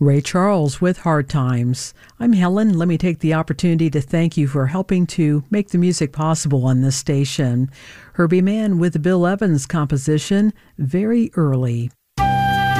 Ray Charles with Hard Times. I'm Helen. Let me take the opportunity to thank you for helping to make the music possible on this station. Herbie Mann with the Bill Evans composition, Very Early.